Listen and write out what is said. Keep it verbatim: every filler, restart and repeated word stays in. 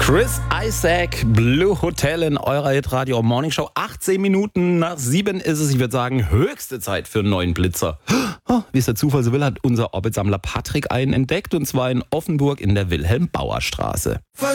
Chris Isaak, Blue Hotel in eurer Hitradio Morning Show. achtzehn Minuten nach sieben ist es, ich würde sagen, höchste Zeit für einen neuen Blitzer. Oh, wie es der Zufall so will, hat unser Orbitsammler Patrick einen entdeckt, und zwar in Offenburg in der Wilhelm-Bauer-Straße.